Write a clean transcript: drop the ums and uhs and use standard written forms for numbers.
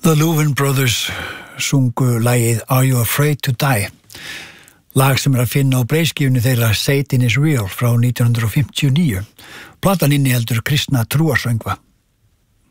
The Louvin Brothers sungu lagið Are You Afraid to Die? Lag sem að finna á breiðskífunni þeirra Satan is Real frá 1959. Platan inniheldur kristna trúarsöngva.